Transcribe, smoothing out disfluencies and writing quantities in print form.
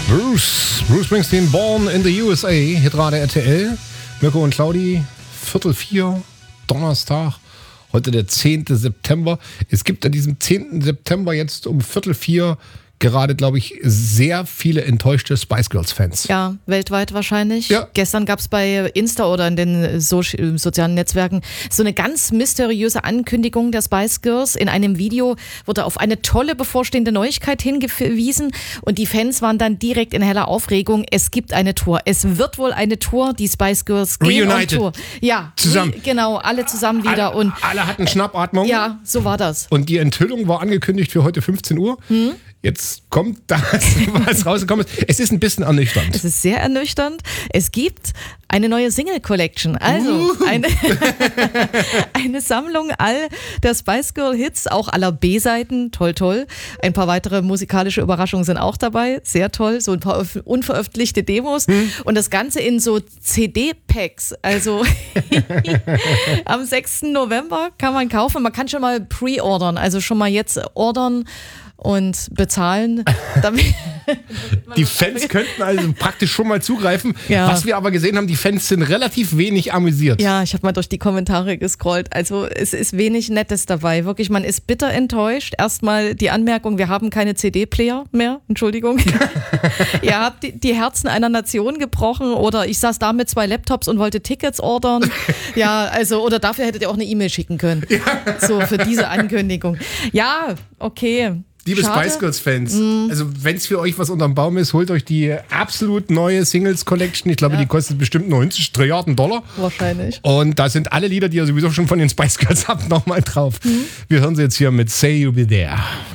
Bruce Springsteen, Born in the USA, Hitrate RTL. Mirko und Claudi, 3:45, Donnerstag, heute der 10. September. Es gibt an diesem 10. September jetzt um 3:45 gerade, glaube ich, sehr viele enttäuschte Spice Girls-Fans. Ja, weltweit wahrscheinlich. Ja. Gestern gab es bei Insta oder in den sozialen Netzwerken so eine ganz mysteriöse Ankündigung der Spice Girls. In einem Video wurde auf eine tolle bevorstehende Neuigkeit hingewiesen und die Fans waren dann direkt in heller Aufregung. Es gibt eine Tour. Es wird wohl eine Tour. Die Spice Girls gehen on Tour. Ja, zusammen. Genau, alle zusammen wieder. Alle hatten Schnappatmung. Ja, so war das. Und die Enthüllung war angekündigt für heute 15 Uhr. Jetzt kommt das, was rausgekommen ist. Es ist ein bisschen ernüchternd. Es ist sehr ernüchternd. Es gibt eine neue Single-Collection. Also eine Sammlung all der Spice Girl Hits, auch aller B-Seiten. Toll, toll. Ein paar weitere musikalische Überraschungen sind auch dabei. Sehr toll. So ein paar unveröffentlichte Demos. Und das Ganze in so CD-Packs. Also am 6. November kann man kaufen. Man kann schon mal pre-ordern. Also schon mal jetzt ordern und bezahlen. Die Fans könnten also praktisch schon mal zugreifen. Ja. Was wir aber gesehen haben, die Fans sind relativ wenig amüsiert. Ja, ich habe mal durch die Kommentare gescrollt. Also es ist wenig Nettes dabei. Wirklich, man ist bitter enttäuscht. Erstmal die Anmerkung, wir haben keine CD-Player mehr. Entschuldigung. Ihr habt die Herzen einer Nation gebrochen oder ich saß da mit 2 Laptops und wollte Tickets ordern. Ja, also oder dafür hättet ihr auch eine E-Mail schicken können. Ja. So für diese Ankündigung. Ja, okay. Liebe Spice Girls Fans, also wenn es für euch was unterm Baum ist, holt euch die absolut neue Singles Collection. Ich glaube, die kostet bestimmt 90 Trilliarden $. Wahrscheinlich. Und da sind alle Lieder, die ihr sowieso schon von den Spice Girls habt, nochmal drauf. Wir hören sie jetzt hier mit Say You Be There.